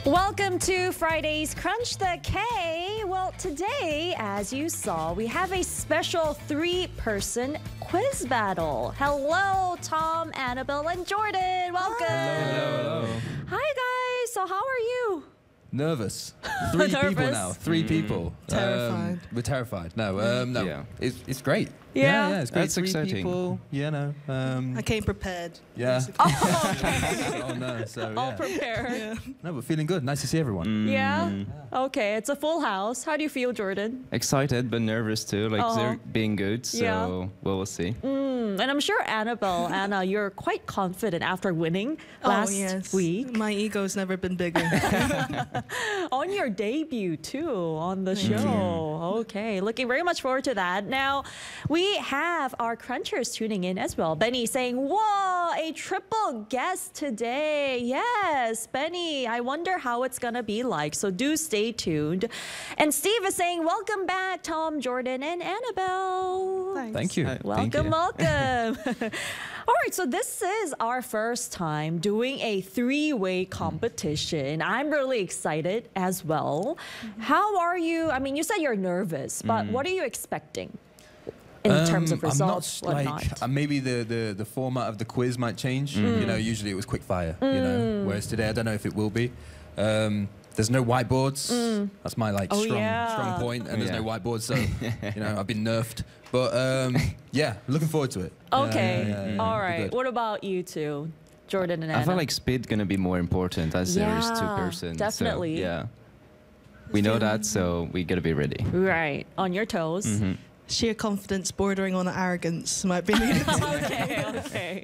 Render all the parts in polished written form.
Welcome to Friday's Crunch the K. Well, today, as you saw, we have a special three-person quiz battle. Hello, Tom, Annabelle, and Jordan. Welcome. Hello. Hi, guys. So how are you? Nervous. Three people Nervous. now. Three people. Terrified. We're terrified. No. Yeah. It's great. Yeah. Yeah, it's great. That's Three exciting. people. Yeah, no. I came prepared. Yeah. basically. Oh, okay. Oh no. So All yeah. prepared. Yeah. No, but feeling good. Nice to see everyone. Yeah? Okay, it's a full house. How do you feel, Jordan? Excited but nervous too. Like they're being good, so Yeah. we'll see. And I'm sure Annabelle, Anna, you're quite confident after winning last yes. week. My ego's never been bigger. On your debut too on the show. Okay, looking very much forward to that. Now, we have our crunchers tuning in as well. Benny saying, whoa, a triple guest today. Yes, Benny, I wonder how it's gonna be like. So do stay tuned. And Steve is saying, welcome back, Tom, Jordan, and Annabelle. Thanks. Thank you. Thank Welcome, you. welcome. All right, so this is our first time doing a three-way competition. I'm really excited as well. How are you? I mean, you said you're nervous, but what are you expecting in terms of results? I'm not like maybe the format of the quiz might change. You know, usually it was quick fire. You know, whereas today I don't know if it will be. There's no whiteboards. That's my strong point, and there's no whiteboards, so you know I've been nerfed. But yeah, looking forward to it. Okay, Yeah, all be right. good. What about you two, Jordan and Anna? I feel like speed gonna be more important as there is two Yeah, persons. definitely. So, yeah. We know that, so we gotta be ready. Right, on your toes. Sheer confidence bordering on arrogance might be needed. Okay, okay.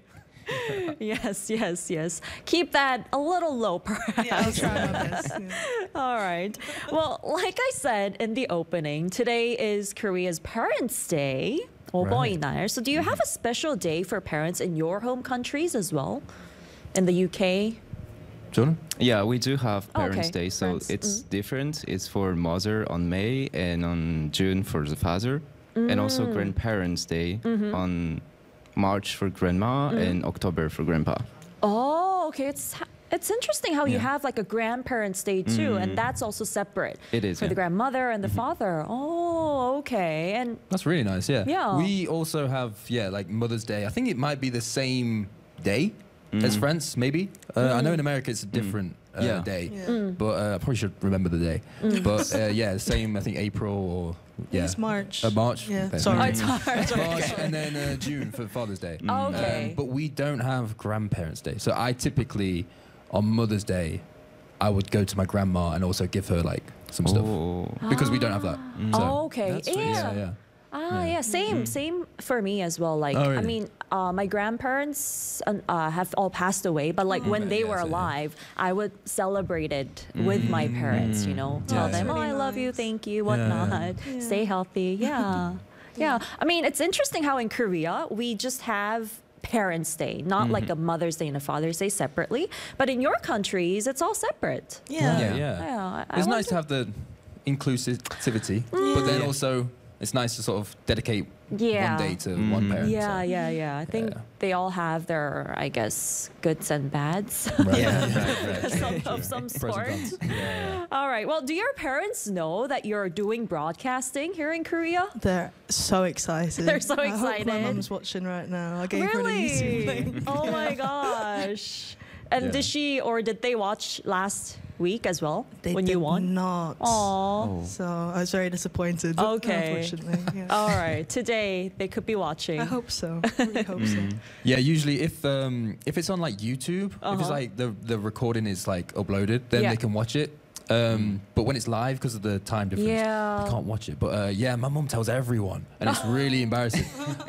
Yes. Keep that a little low, perhaps. Yeah, I'll try my best. Yeah. All right. Well, like I said in the opening, today is Korea's Parents' Day. Right. 어버이날. So do you have a special day for parents in your home countries as well? In the UK? Jordan? Yeah, we do have Oh, Parents' okay. Day, so Parents, it's different. It's for mother on May and on June for the father, and also Grandparents' Day on March for grandma and October for grandpa. Oh, okay. It's interesting how you Yeah. have like a grandparents' day too, and that's also separate. It is, for the yeah. grandmother and the father. Oh, okay. And That's really nice. Yeah. Yeah. We also have like Mother's Day. I think it might be the same day as Friends, maybe. I know in America it's a different Yeah. day, Yeah. but I probably should remember the day. But yeah, same. I think April or It's March. March. Yeah, Okay. sorry. oh, it's hard. March and then June for Father's Day. Okay. But we don't have Grandparents' Day. So I typically, on Mother's Day, I would go to my grandma and also give her like some stuff. Oh. Because we don't have that. So, Oh, okay. that's really- Yeah. Yeah, same for me as well. Like, Oh, I really? mean, my grandparents have all passed away, but like when they Yeah, were so, yeah. alive, I would celebrate it with my parents, you know, tell Yeah, them, yeah. oh, I love you, Nice. thank you, whatnot, Yeah. stay healthy. Yeah. Yeah. I mean, it's interesting how in Korea, we just have Parents' Day, not like a Mother's Day and a Father's Day separately, but in your countries, it's all separate. Yeah. Yeah, It's nice to have the inclusivity, but then also it's nice to sort of dedicate Yeah. one day to one parent. Yeah, so. yeah. I think Yeah. they all have their, I guess, goods and bads Right. of some Pros sort. and cons. Yeah. All right. Well, do your parents know that you're doing broadcasting here in Korea? They're so excited. They're so I hope excited. my mum's watching right now. I gave her the YouTube Really? link. Oh my gosh. And Yeah. did they watch last week as well They when you did won? not. Aw. So I was very disappointed. Okay. Unfortunately. Yeah. All right. Today they could be watching. I hope so. I really hope so. Yeah, usually if it's on like YouTube, if it's like the recording is like uploaded, then Yeah. they can watch it. But when it's live, because of the time difference, Yeah. they can't watch it. But yeah, my mum tells everyone, and it's really embarrassing.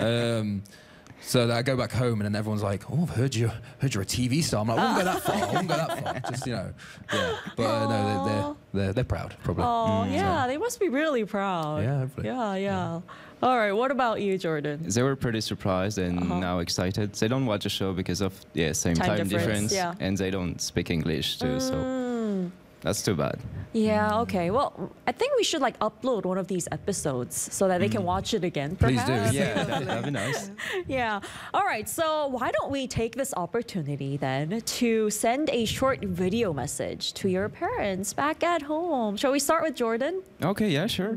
So that I go back home, and then everyone's like, "Oh, I've heard you're a TV star." I'm like, "I won't go that far. I won't go that far." Just yeah. But no, they're proud, probably. Oh, yeah. They must be really proud. Yeah, hopefully. Yeah. All right. What about you, Jordan? They were pretty surprised and now excited. They don't watch the show because of same Time time difference, difference, yeah. and they don't speak English too. So That's too bad. Yeah, okay. Well, I think we should like upload one of these episodes so that they can watch it again. Please do. Perhaps. Yeah, that'd be nice. Yeah. All right. So why don't we take this opportunity then to send a short video message to your parents back at home? Shall we start with Jordan? Okay, yeah, sure.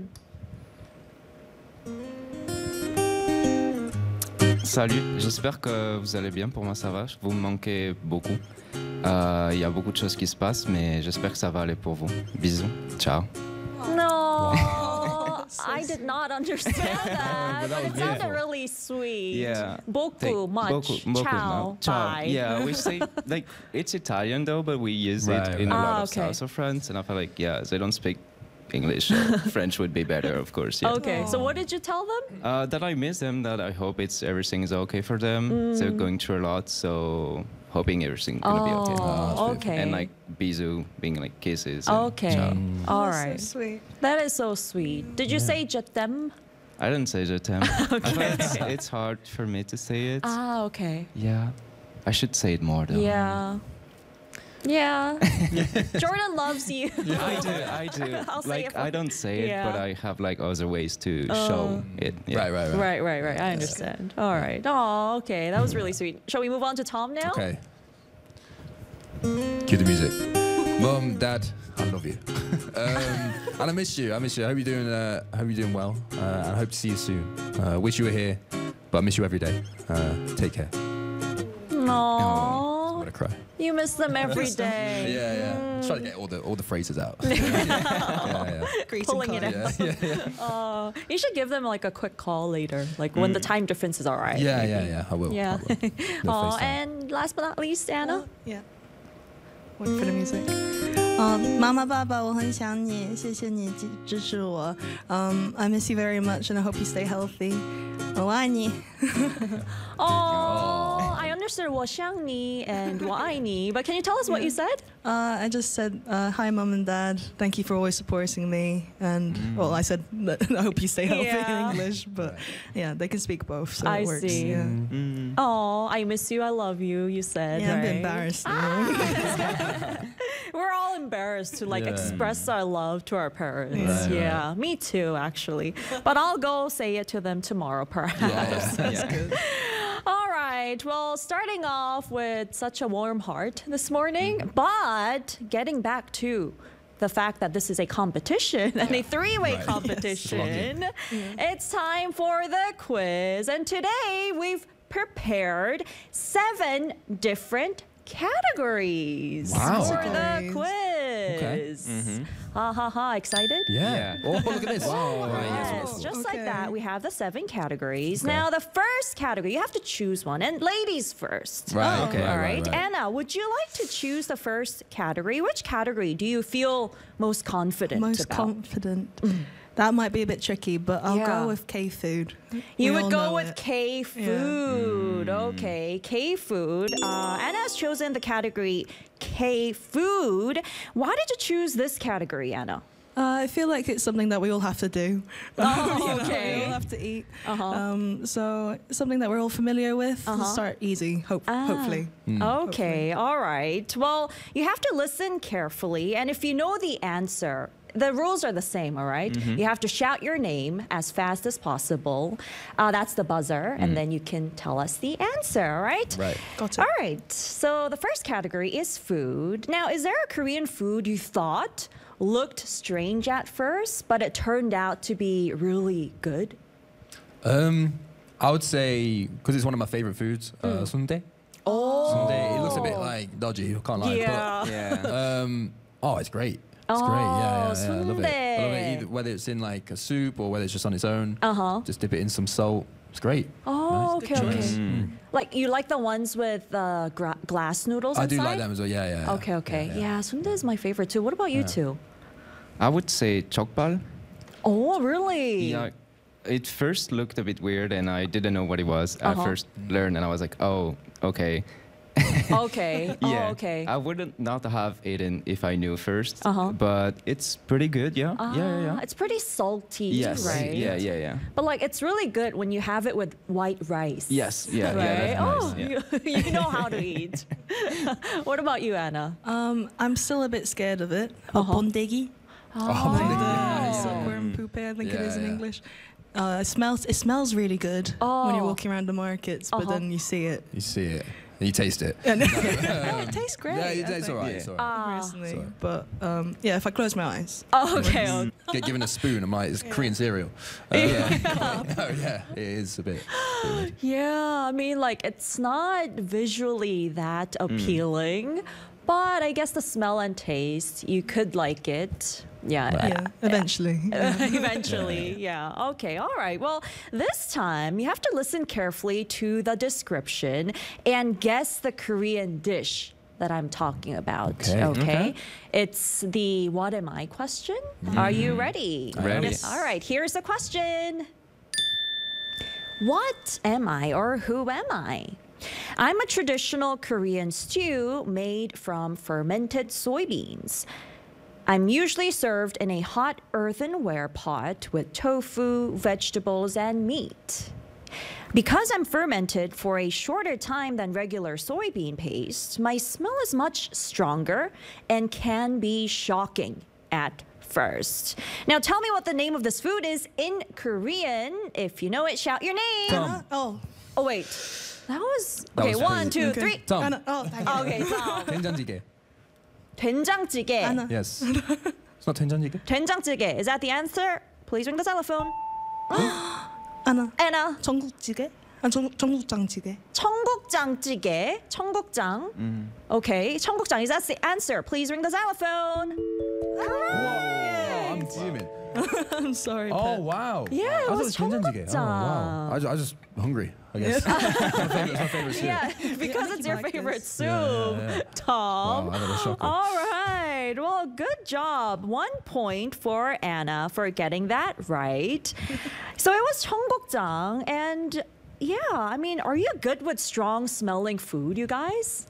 Salut, j'espère que vous allez bien. Pour moi, ça va. Vous me manquez beaucoup. Il y a beaucoup de choses qui se passent, mais j'espère que ça va aller pour vous. Bisous. Ciao. No. I did not understand that, But that but was it sounded beautiful. really sweet. Yeah. Boku, much. Boku, Ciao, no. Ciao. bye. Yeah, we say, like, it's Italian though, but we use Right, it in right. a lot of okay. south of France, and I feel like, yeah, they don't speak English, so French would be better, of course. Yeah. Okay. So what did you tell them? That I miss them, that I hope everything is okay for them. They're going through a lot, so hoping everything's gonna be okay. Oh, okay. And like bisous being like kisses. and Okay. ciao. All That's right. So sweet. That is so sweet. Did you say je t'aime? I didn't say je t'aime. I feel like it's hard for me to say it. Ah, okay. Yeah. I should say it more though. Yeah. Yeah. Jordan loves you. I do. I'll say Like it for- I don't say it, but Yeah. I have like other ways to show it. Yeah. Right. Right. I understand. All right. Oh, okay. That was really sweet. Shall we move on to Tom now? Okay. Cue the music. Mom, Dad, I love you. And I miss you. I hope you're doing well. And I hope to see you soon. Wish you were here, but I miss you every day. Take care. I'm No. gonna cry. You miss them every day. Yeah. Try to get all the phrases out. yeah. Greeting Pulling it card. out. You should give them like a quick call later, like when the time difference is all right. Yeah. I will. Yeah. I will. No Oh, FaceTime. and last but not least, Anna. Yeah. Wait for the music. 妈妈爸爸，我很想你，谢谢你支持我。I miss you very much, and I hope you stay healthy. 我爱你。 Oh, I understood 我想你 and 我爱你, but can you tell us what you said? I just said, hi, Mum and Dad. Thank you for always supporting me. And, well, I said, that I hope you stay healthy Yeah. in English. But, yeah, they can speak both, so I it works. see. Yeah, Oh, I miss you, I love you, you said. yeah I'm a bit right? embarrassed. We're all embarrassed to like Yeah. express our love to our parents. Right, Yeah, me too, actually. But I'll go say it to them tomorrow, perhaps. That's good. All right. Well, starting off with such a warm heart this morning, but getting back to the fact that this is a competition and a three-way Right. competition, it's time for the quiz. And today we've prepared 7 different categories Wow. for the Categories. quiz. Ha ha ha. Excited? Yeah. Oh, look at this. Wow. Yes, just like Okay. that, we have the 7 categories. Okay. Now, the first category, you have to choose one. And ladies first. Right, okay, All right, right. right. Anna, would you like to choose the first category? Which category do you feel most confident Most about? confident. That might be a bit tricky, but I'll Yeah. go with K food. You We would all go know with it. K food. Okay, K food. Anna's chosen the category K food. Why did you choose this category, Anna? I feel like it's something that we all have to do. Oh, okay. We all have to eat. Uh-huh. So something that we're all familiar with. Uh-huh. We'll start easy, hopefully. Okay, all right. Well, you have to listen carefully, and if you know the answer, the rules are the same, all right? You have to shout your name as fast as possible. That's the buzzer, and then you can tell us the answer, all right? Right. Got it. All right. So the first category is food. Now, is there a Korean food you thought looked strange at first, but it turned out to be really good? I would say, because it's one of my favorite foods, sundae. Oh. Sundae. It looks a bit like dodgy, can't lie. Yeah. Yeah. But, it's great. It's great. Yeah. I love it. I love sundae. it. Either, whether it's in like a soup or whether it's just on its own. Uh-huh. Just dip it in some salt. It's great. Oh, Nice. okay, Good okay. choice. Like you like the ones with glass noodles I inside? do like them as well. Yeah. Okay. Yeah, sundae is my favorite too. What about you two? I would say chokbal. Oh, really? Yeah. It first looked a bit weird, and I didn't know what it was. I Uh-huh. first learned, and I was like, "Oh, okay." Okay. Oh, Yeah. okay. I wouldn't not have eaten if I knew first. Uh-huh. But it's pretty good. Yeah. Yeah. It's pretty salty, Yes. right? Yeah. But like, it's really good when you have it with white rice. Yes. Yeah. Right? Yeah. That's nice. Yeah. You know how to eat. What about you, Anna? I'm still a bit scared of it. Bondegi. Yeah. Silkworm pupae, I think it is in Yeah. English. It smells really good when you're walking around the markets, but then you see it. You see it. And you taste it. No, it tastes great. Yeah, I it's think, all right. It's all right. personally. Sorry. But yeah, if I close my eyes. Okay. Get given a spoon. I'm like, it's Korean cereal. Oh yeah, it is a bit. weird. Yeah, I mean, like, it's not visually that appealing, but I guess the smell and taste, you could like it. Yeah. Yeah, eventually. Eventually, yeah. Okay, all right. Well, this time you have to listen carefully to the description and guess the Korean dish that I'm talking about. Okay. It's the what am I question. Are you ready? Ready. Yes. All right, here's the question. What am I or who am I? I'm a traditional Korean stew made from fermented soybeans. I'm usually served in a hot earthenware pot with tofu, vegetables, and meat. Because I'm fermented for a shorter time than regular soybean paste, my smell is much stronger and can be shocking at first. Now tell me what the name of this food is in Korean. If you know it, shout your name. Tom. Oh, Oh wait, that was That okay. was One, crazy. two, okay. three. Tom. Anna, oh, thank you. Okay, Tom. 된장찌개. 된장찌개. Anna. Yes. It's not 된장찌개. 된장찌개. Is that the answer? Please ring the telephone. Anna. Anna. 전국찌개? 전국장찌개. 청국장찌개. 청국장. Okay, 청국장. Is that the answer? Please ring the telephone. Oh, I'm fuming. I'm sorry, Oh Pet. wow. Yeah, it I thought was 된장찌개. Oh wow. I just hungry. I guess. It's my favorite soup. Yeah, because it's your like favorite this. soup, Yeah. Tom. Wow, I got a shocker. All right. Well, good job. 1 point for Anna for getting that right. So it was 청국장, and yeah, I mean, are you good with strong smelling food, you guys?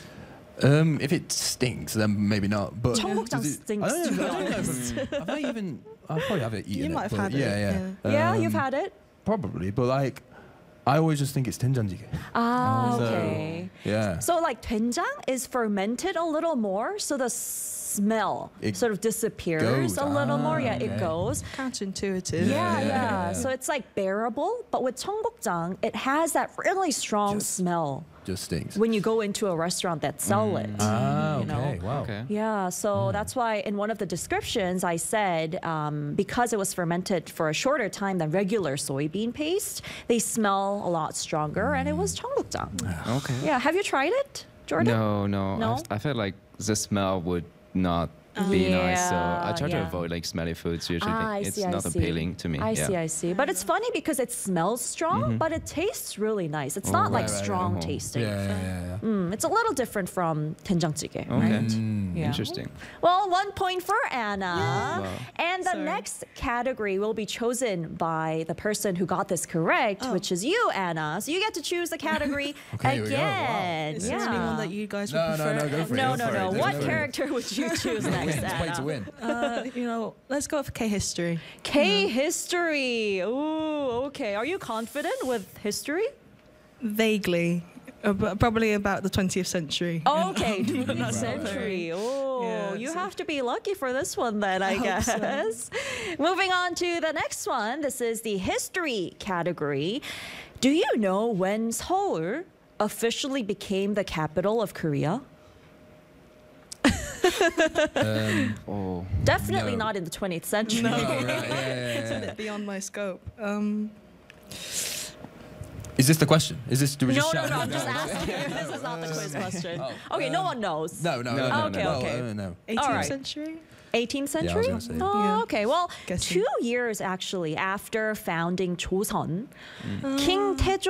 If it stinks, then maybe not. But 청국장 does it- stinks, I to be don't know. honest. Have I even? I probably haven't eaten it. You might have but had it, Yeah. Yeah, you've had it. Probably, but like, I always just think it's 된장찌개. Ah, So, okay. Yeah. So like 된장 is fermented a little more, so the smell It sort of disappears goes. a little more. Yeah, it okay. goes. Counterintuitive. Yeah. So it's like bearable, but with 청국장, it has that really strong smell Just stinks. when you go into a restaurant that sell it. Ah, you know? okay. Wow. Okay. Yeah, so that's why in one of the descriptions I said because it was fermented for a shorter time than regular soybean paste, they smell a lot stronger, and it was 청국장. Okay. Yeah, have you tried it, Jordan? No. No? I felt like the smell would not be nice, so I try to Yeah. avoid like smelly foods. Usually, I it's see, I not see. appealing to me. I yeah. see. But it's funny because it smells strong, but it tastes really nice. It's not like right, right. strong Oh. tasting. Yeah. It's a little different from 된장찌개, Okay. right? Yeah. Interesting. Well, 1 point for Anna. Wow. And the Sorry. next category will be chosen by the person who got this correct, which is you, Anna. So you get to choose the category Okay, here we go. Wow. again. Is there anyone that you guys would No, prefer? go for it. No. Go for it. What Go for it. character would you choose next, It's Anna? way to win. Let's go for K-history. K-history. Ooh, okay. Are you confident with history? Vaguely. Probably about the 20th century. Okay, Not 20th so century. Oh, Yeah, you so- have to be lucky for this one then, I hope guess. so. Moving on to the next one. This is the history category. Do you know when Seoul officially became the capital of Korea? Oh. Definitely No. not in the 20th century. Oh, right. Yeah. Beyond my scope. Is this the question? Is this? Do we No, just no, shout? no, I'm just asking. This is not the quiz question. Okay, no one knows. No. Okay, no, okay. No. 18th All right. century? 18th Yeah, I was century? gonna say. Oh, Yeah. okay. Well, Guessing. 2 years actually after founding Joseon, King Taejo